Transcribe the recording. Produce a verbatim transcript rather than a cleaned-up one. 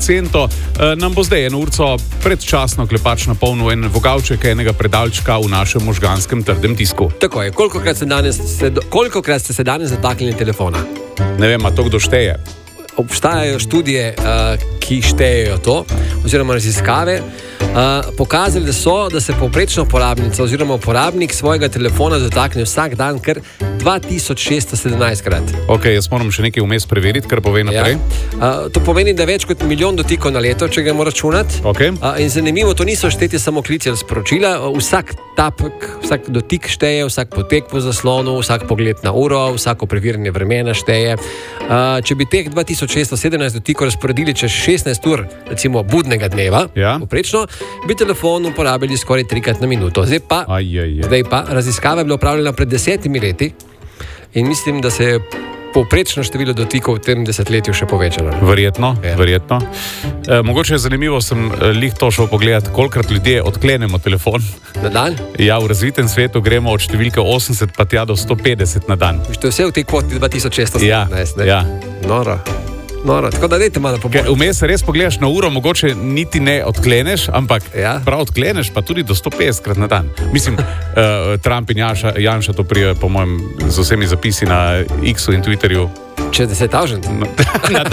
Cento, nam bo zdaj eno urco predčasno klepač napolnil en vogavček enega predalčka v našem možganskem trdem tisku. Tako je, kolikokrat ste, danes, kolikokrat ste se danes zataknili telefona? Ne vem, a to kdo šteje? Obstajajo študije, uh, ki štejejo to, oziroma raziskave, uh, pokazali, da so, da se povprečna uporabnica oziroma uporabnik svojega telefona zatakne vsak dan kar dva tisoč šeststo sedemnajst krat. Ok, jaz moram še nekaj vmes preveriti, kar pove naprej. Ja. Uh, to pomeni, da več kot milijon dotikov na leto, če ga moramo računati. Okay. Uh, in zanimivo, to niso šteti samo klici ali sporočila, uh, vsak tapek, vsak dotik šteje, vsak potek po zaslonu, vsak pogled na uro, vsako preverjanje vremena šteje. Uh, če bi teh dva tisoč šeststo sedemnajst dotikov razporedili čez šestnajst ur, recimo budnega dneva, ja. Poprečno, bi telefon uporabili skoraj trikrat na minuto. Zdaj pa, aj, aj, aj. Zdaj pa raziskava je bila upravljena pred desetimi leti in mislim, da se je povprečno število dotikov v tem desetletju še povečalo. Verjetno, ja. verjetno. E, mogoče je zanimivo, sem lih to šel pogledat, kolikrat ljudje odklenemo telefon. Na dan? Ja, v razvitem svetu gremo od številke osemdeset pa tja do sto petdeset na dan. To je vse v tej kvoti dva tisoč šeststo sedemnajst. Ja, ja. Noro. Noro. Tako da dajte malo pobolj. Vmes res pogledaš na uro, mogoče niti ne odkleneš, ampak ja. prav odkleneš pa tudi do sto petdeset krat na dan. Mislim, uh, Trump in Janša, Janša to prije, po mojem, z vsemi zapisi na X-u in Twitterju. Čez deset tisoč? Na